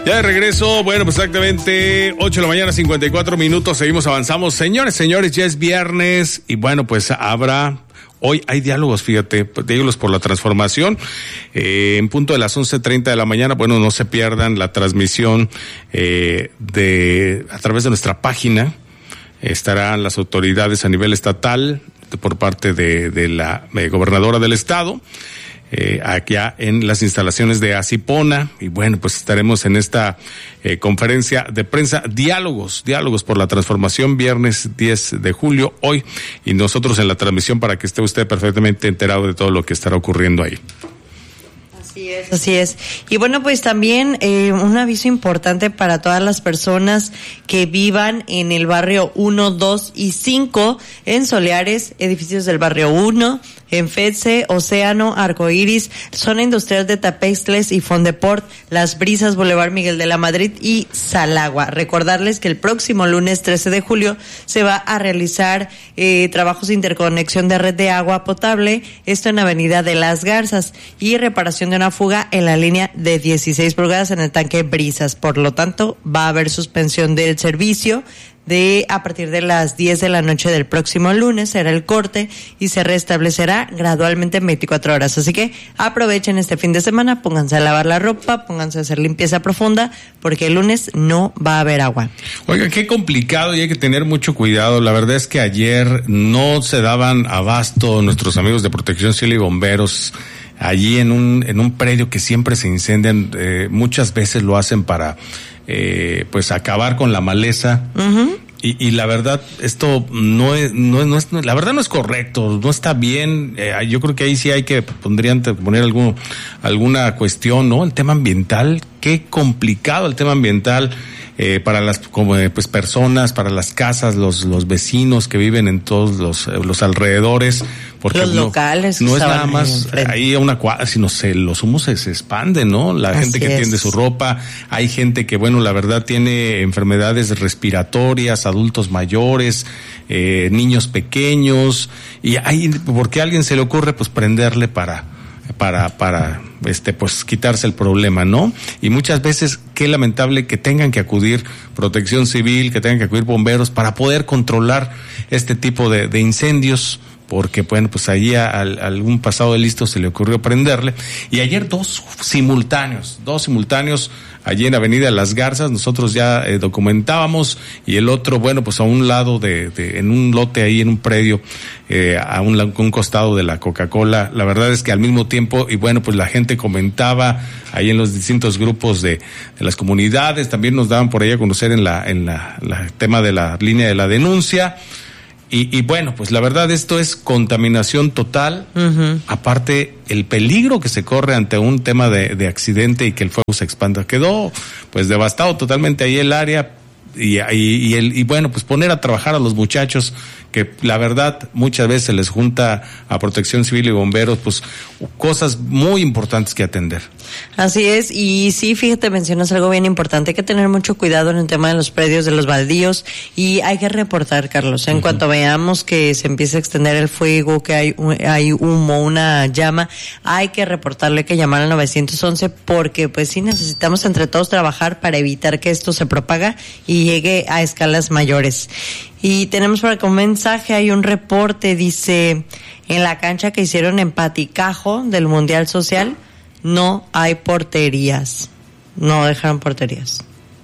Ya de regreso, bueno, pues exactamente 8 de la mañana, 54 minutos, seguimos, avanzamos. Señores, ya es viernes y bueno, pues hoy hay diálogos, fíjate, diálogos por la transformación, en punto de las 11:30 de la mañana. Bueno, no se pierdan la transmisión a través de nuestra página. Estarán las autoridades a nivel estatal por parte de la gobernadora del estado, acá en las instalaciones de Asipona, y bueno, pues estaremos en esta conferencia de prensa, diálogos por la transformación, viernes 10 de julio, hoy, y nosotros en la transmisión para que esté usted perfectamente enterado de todo lo que estará ocurriendo ahí. Así es. Y bueno, pues también un aviso importante para todas las personas que vivan en el barrio 1, 2 y 5, en Soleares, edificios del barrio 1, en FEDSE, Océano, Arcoíris, Zona Industrial de Tapextles y Fondeport, Las Brisas, Boulevard Miguel de la Madrid y Salagua. Recordarles que el próximo lunes 13 de julio se va a realizar trabajos de interconexión de red de agua potable, esto en Avenida de las Garzas, y reparación de una fuga en la línea de 16 pulgadas en el tanque Brisas. Por lo tanto, va a haber suspensión del servicio a partir de las 10 de la noche del próximo lunes, será el corte y se restablecerá gradualmente en 24 horas. Así que aprovechen este fin de semana, pónganse a lavar la ropa, pónganse a hacer limpieza profunda, porque el lunes no va a haber agua. Oiga, qué complicado y hay que tener mucho cuidado. La verdad es que ayer no se daban abasto nuestros amigos de Protección Civil y bomberos allí en un predio que siempre se incendian. Muchas veces lo hacen para pues acabar con la maleza. Uh-huh. Y la verdad, esto no es, la verdad no es correcto, no está bien. Yo creo que ahí sí hay que poner alguna cuestión, ¿no? El tema ambiental, qué complicado el tema ambiental. Para las personas, para las casas, los vecinos que viven en todos los alrededores, porque los locales no es nada más ahí a una cuadra, sino los humos se expanden, ¿no? La gente que tiende su ropa, hay gente que, bueno, la verdad tiene enfermedades respiratorias, adultos mayores, niños pequeños, y porque a alguien se le ocurre pues prenderle para pues quitarse el problema, ¿no? Y muchas veces qué lamentable que tengan que acudir Protección Civil, que tengan que acudir bomberos para poder controlar este tipo de incendios, porque bueno, pues allí a algún pasado de listo se le ocurrió prenderle, y ayer dos simultáneos allí en Avenida de las Garzas, nosotros ya documentábamos, y el otro, bueno, pues a un lado en un lote ahí en un predio, a un costado de la Coca-Cola. La verdad es que al mismo tiempo, y bueno, pues la gente comentaba ahí en los distintos grupos de las comunidades, también nos daban por ahí a conocer en la tema de la línea de la denuncia. Y bueno, pues la verdad esto es contaminación total. Uh-huh. Aparte, el peligro que se corre ante un tema de accidente y que el fuego se expanda. Quedó pues devastado totalmente ahí el área, y bueno, pues poner a trabajar a los muchachos, que la verdad muchas veces les junta a Protección Civil y bomberos pues cosas muy importantes que atender. Así es, y sí, fíjate, mencionas algo bien importante, hay que tener mucho cuidado en el tema de los predios, de los baldíos, y hay que reportar, Carlos, en cuanto veamos que se empieza a extender el fuego, que hay humo, una llama, hay que reportarlo, hay que llamar al 911, porque pues sí necesitamos entre todos trabajar para evitar que esto se propaga y llegue a escalas mayores. Y tenemos por acá un mensaje, hay un reporte, dice, en la cancha que hicieron en Paticajo del Mundial Social, no hay porterías. No dejaron porterías.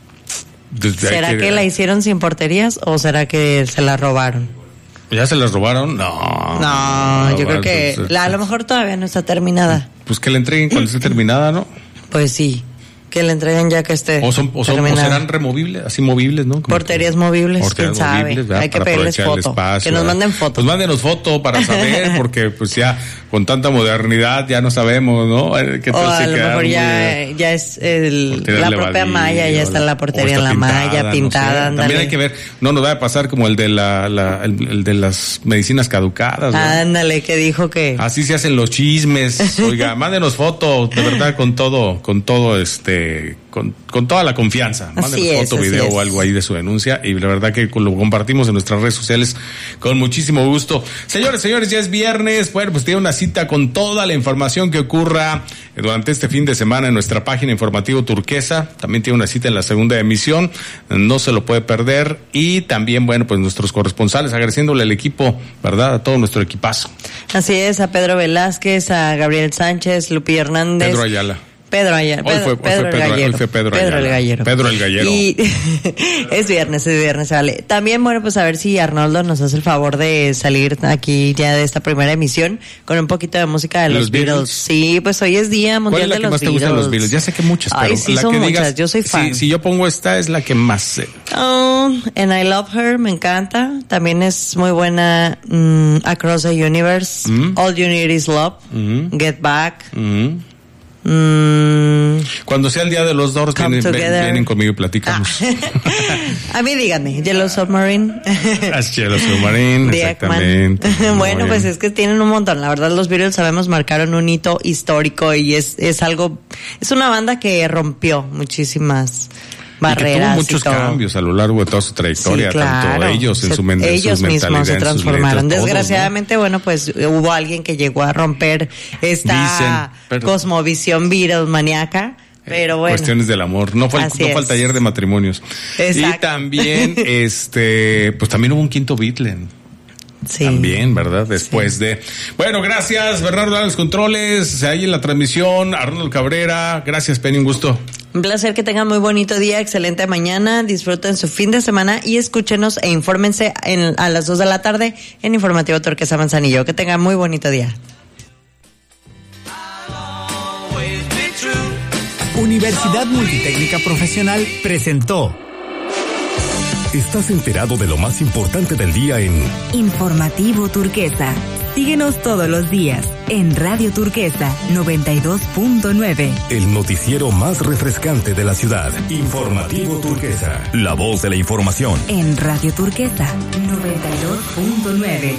¿Será que la hicieron sin porterías o será que se la robaron? ¿Ya se las robaron? No, yo creo que a lo mejor todavía no está terminada. Pues que la entreguen cuando esté terminada, ¿no? Pues sí, que la entreguen ya que esté o serán removibles, así movibles, ¿no? Porterías movies, quién sabe. Hay que pedirles foto, que nos manden foto. Pues mándenos foto para saber, porque pues ya con tanta modernidad ya no sabemos, ¿no? ¿Qué tal a lo mejor ya es la propia malla, ya está la portería en la malla pintada. No sé. También hay que ver, no nos va a pasar como el de el de las medicinas caducadas, ¿no? Ándale, que dijo que así se hacen los chismes. Oiga, mándenos foto, de verdad, con todo con toda la confianza. Mándenos foto, video o algo ahí de su denuncia, y la verdad que lo compartimos en nuestras redes sociales con muchísimo gusto. Señores, ya es viernes. Bueno, pues tiene una cita con toda la información que ocurra durante este fin de semana en nuestra página Informativo Turquesa. También tiene una cita en la segunda emisión, no se lo puede perder. Y también, bueno, pues nuestros corresponsales, agradeciéndole al equipo, ¿verdad? A todo nuestro equipazo. Así es, a Pedro Velázquez, a Gabriel Sánchez, Lupi Hernández. Pedro Ayala. Pedro el Gallero. Pedro el Gallero. Y es viernes, vale. También, bueno, pues a ver si Arnoldo nos hace el favor de salir aquí ya de esta primera emisión con un poquito de música de los Beatles. Sí, pues hoy es Día Mundial de los Beatles. ¿Cuál es la que más te gusta de los Beatles? Ya sé que muchas, pero sí, la son que muchas. Digas, yo soy fan. Si yo pongo esta, es la que más sé. And I Love Her, me encanta. También es muy buena. Across the Universe. All You Need Is Love. Get Back. Cuando sea el día de los Doors, vienen conmigo y platicamos. A mí díganme, Yellow Submarine. Yellow Submarine, exactamente. Bueno, pues es que tienen un montón. La verdad, los Beatles, sabemos, marcaron un hito histórico y es algo, es una banda que rompió muchísimas barreras. Y que tuvo muchos cambios a lo largo de toda su trayectoria, sí, claro. Tanto ellos en su ellos mismos se transformaron. Letras, desgraciadamente, todos, ¿no? Bueno, pues hubo alguien que llegó a romper esta cosmovisión Beatles maníaca. Pero bueno. Cuestiones del amor. No fue el taller de matrimonios. Exacto. Y también, pues también hubo un quinto Beatle. Sí. También, ¿verdad? Después de... Bueno, gracias, Bernardo, a los controles, ahí en la transmisión, Arnold Cabrera. Gracias, Penny, un gusto. Un placer, que tengan muy bonito día, excelente mañana, disfruten su fin de semana y escúchenos e infórmense a las 2 de la tarde en Informativo Turquesa Manzanillo. Que tengan muy bonito día. Universidad Multitécnica Profesional presentó. Estás enterado de lo más importante del día en Informativo Turquesa. Síguenos todos los días en Radio Turquesa 92.9. El noticiero más refrescante de la ciudad. Informativo Turquesa. La voz de la información. En Radio Turquesa 92.9.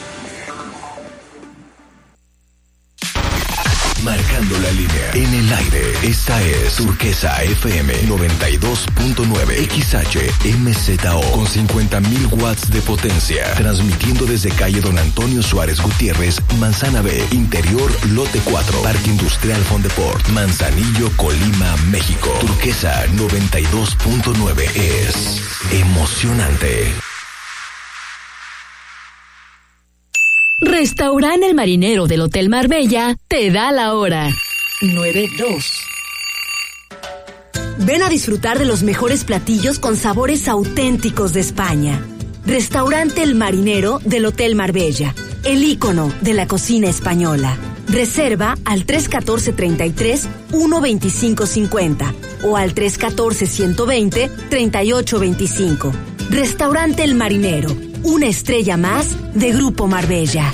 Marcando la línea. En el aire. Esta es Turquesa FM 92.9 XHMZO con 50.000 watts de potencia. Transmitiendo desde calle Don Antonio Suárez Gutiérrez, Manzana B, Interior, Lote 4, Parque Industrial Fondeport, Manzanillo, Colima, México. Turquesa 92.9 es emocionante. Restaurante El Marinero del Hotel Marbella te da la hora. 9:02. Ven a disfrutar de los mejores platillos con sabores auténticos de España. Restaurante El Marinero del Hotel Marbella, el ícono de la cocina española. Reserva al 314-33-12550 o al 314-120-3825. Restaurante El Marinero, una estrella más de Grupo Marbella.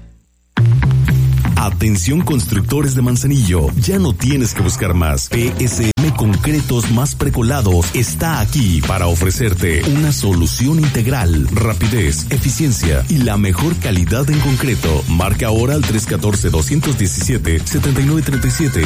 Atención, constructores de Manzanillo, ya no tienes que buscar más. PSM Concretos Más Precolados está aquí para ofrecerte una solución integral, rapidez, eficiencia y la mejor calidad en concreto. Marca ahora al 314-217-7937,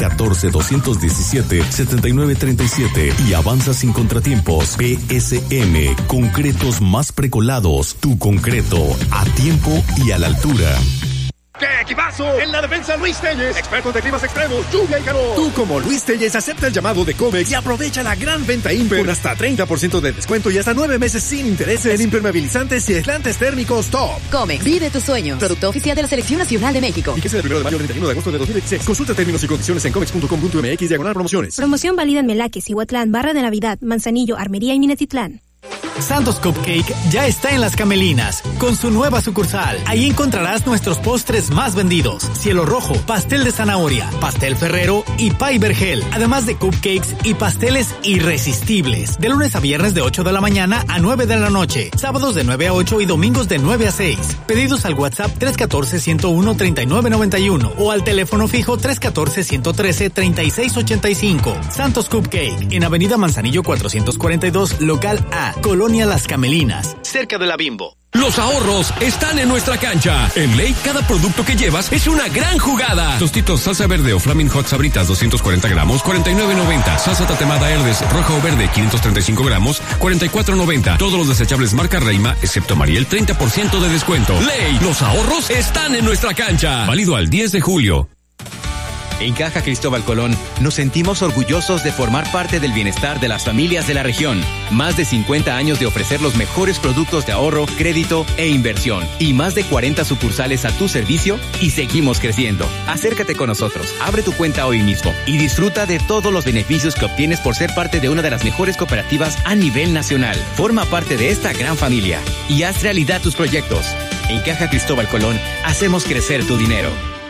314-217-7937 y avanza sin contratiempos. PSM Concretos Más Precolados, tu concreto a tiempo y a la altura. ¡Qué equipazo! En la defensa, Luis Telles, expertos de climas extremos, lluvia y calor. Tú, como Luis Telles, acepta el llamado de Comex y aprovecha la gran venta Imper con hasta 30% de descuento y hasta 9 meses sin intereses en impermeabilizantes y aislantes térmicos top. Comex, vive tus sueños. Producto oficial de la Selección Nacional de México. Y que sea del 1 de mayo al 31 de agosto de 2016. Consulta términos y condiciones en comex.com.mx/promociones. Promoción válida en Melaques, Cihuatlán, Barra de Navidad, Manzanillo, Armería y Minatitlán. Santos Cupcake ya está en Las Camelinas, con su nueva sucursal. Ahí encontrarás nuestros postres más vendidos: cielo rojo, pastel de zanahoria, pastel ferrero y pie vergel, además de cupcakes y pasteles irresistibles. De lunes a viernes de 8 de la mañana a 9 de la noche, sábados de 9 a 8 y domingos de 9 a 6. Pedidos al WhatsApp 314-101-3991 o al teléfono fijo 314-113-3685. Santos Cupcake, en Avenida Manzanillo 442, local A, Color Colonia Las Camelinas, cerca de la Bimbo. Los ahorros están en nuestra cancha. En Ley, cada producto que llevas es una gran jugada. Tostitos salsa verde o Flaming Hot Sabritas 240 gramos, 49.90. Salsa tatemada Herdes roja o verde 535 gramos, 44.90. Todos los desechables marca Reima, excepto Mariel, 30% de descuento. Ley, los ahorros están en nuestra cancha. Válido al 10 de julio. En Caja Cristóbal Colón nos sentimos orgullosos de formar parte del bienestar de las familias de la región. Más de 50 años de ofrecer los mejores productos de ahorro, crédito e inversión. Y más de 40 sucursales a tu servicio y seguimos creciendo. Acércate con nosotros, abre tu cuenta hoy mismo y disfruta de todos los beneficios que obtienes por ser parte de una de las mejores cooperativas a nivel nacional. Forma parte de esta gran familia y haz realidad tus proyectos. En Caja Cristóbal Colón hacemos crecer tu dinero.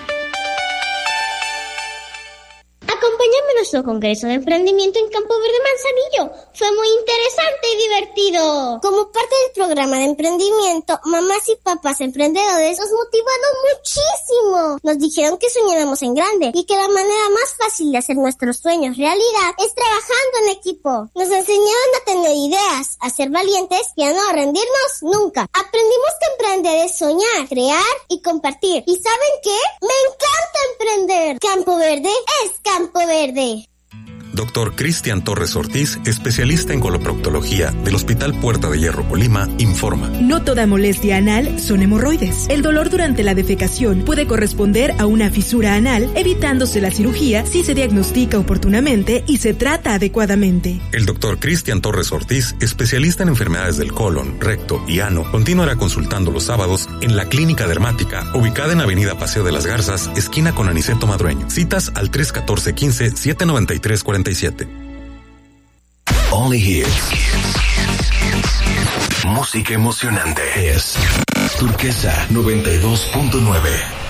Acompáñame a nuestro Congreso de Emprendimiento en Campo Verde Manzanillo. Fue muy interesante y divertido. Como parte del programa de emprendimiento, mamás y papás emprendedores nos motivaron muchísimo. Nos dijeron que soñáramos en grande y que la manera más fácil de hacer nuestros sueños realidad es trabajando en equipo. Nos enseñaron a tener ideas, a ser valientes y a no rendirnos nunca. Aprendimos que emprender es soñar, crear y compartir. ¿Y saben qué? ¡Me encanta emprender! Campo Verde es Campo Verde. Dr. Cristian Torres Ortiz, especialista en coloproctología del Hospital Puerta de Hierro Colima, informa. No toda molestia anal son hemorroides. El dolor durante la defecación puede corresponder a una fisura anal, evitándose la cirugía si se diagnostica oportunamente y se trata adecuadamente. El Dr. Cristian Torres Ortiz, especialista en enfermedades del colon, recto y ano, continuará consultando los sábados en la Clínica Dermática, ubicada en Avenida Paseo de las Garzas, esquina con Aniceto Madrueño. Citas al 314-15-793-47. Only Hits. Música emocionante. Es Turquesa 92.9.